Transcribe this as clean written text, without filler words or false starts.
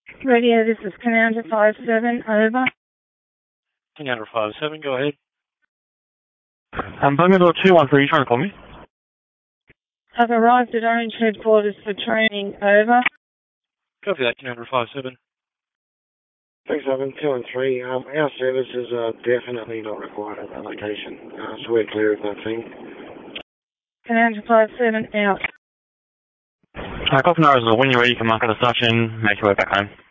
Radio, this is Commander 57, over. Commander 57, go ahead. Bungalore 213, are you trying to call me? I've arrived at Orange Headquarters for training, over. Copy that, Commander 57. 37, 2 and 3, our services are definitely not required at that location, so we're clear of that thing. Commander 57, out. Coffin Hours, when you're ready, you can mark out the station, make your way back home.